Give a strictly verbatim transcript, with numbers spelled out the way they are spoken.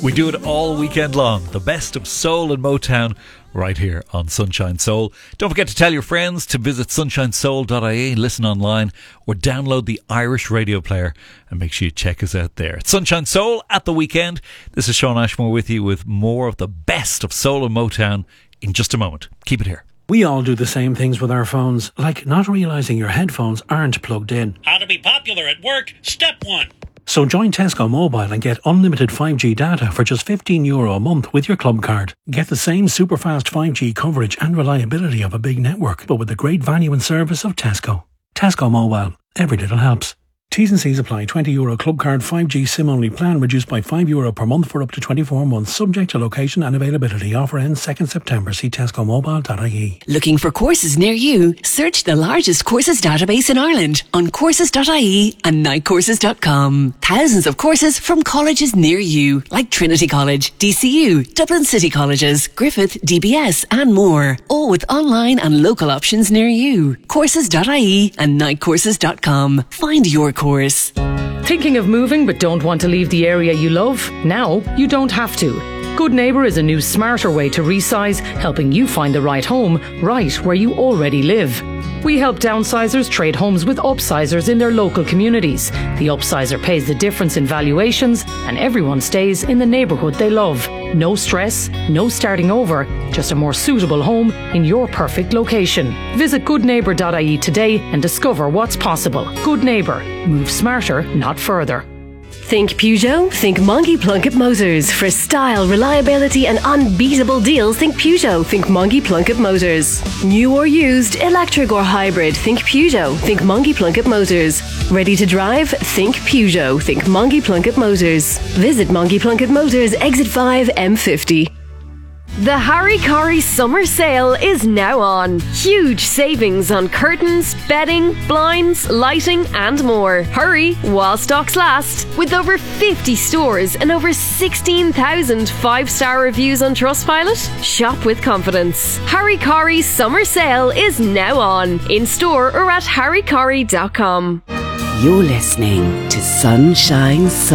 We do it all weekend long. The best of soul and Motown right here on Sunshine Soul. Don't forget to tell your friends to visit sunshine soul dot I E, listen online, or download the Irish Radio Player and make sure you check us out there. It's Sunshine Soul at the weekend. This is Sean Ashmore with you with more of the best of soul and Motown in just a moment. Keep it here. We all do the same things with our phones, like not realising your headphones aren't plugged in. How to be popular at work, step one. So join Tesco Mobile and get unlimited five G data for just fifteen euro a month with your club card. Get the same super fast five G coverage and reliability of a big network, but with the great value and service of Tesco. Tesco Mobile. Every little helps. T's and C's apply. twenty euro club card five G SIM only plan reduced by five euro per month for up to twenty-four months, subject to location and availability. Offer ends second September. See tesco mobile dot I E. Looking for courses near you? Search the largest courses database in Ireland on courses dot I E and night courses dot com. Thousands of courses from colleges near you, like Trinity College, D C U, Dublin City Colleges, Griffith, D B S and more. All with online and local options near you. courses dot I E and night courses dot com. Find your course. Thinking of moving but don't want to leave the area you love? Now you don't have to. Good Neighbour is a new smarter way to resize, helping you find the right home right where you already live. We help downsizers trade homes with upsizers in their local communities. The upsizer pays the difference in valuations and everyone stays in the neighbourhood they love. No stress, no starting over, just a more suitable home in your perfect location. Visit good neighbour dot I E today and discover what's possible. Good Neighbour. Move smarter, not further. Think Peugeot? Think Mongie Plunkett Motors. For style, reliability and unbeatable deals, think Peugeot. Think Mongie Plunkett Motors. New or used, electric or hybrid, think Peugeot. Think Mongie Plunkett Motors. Ready to drive? Think Peugeot. Think Mongie Plunkett Motors. Visit Mongie Plunkett Motors, Exit five, M fifty. The Harry Corry Summer Sale is now on. Huge savings on curtains, bedding, blinds, lighting and more. Hurry while stocks last. With over fifty stores and over sixteen thousand five-star reviews on Trustpilot, shop with confidence. Harry Corry Summer Sale is now on. In store or at harry corry dot com. You're listening to Sunshine Soul.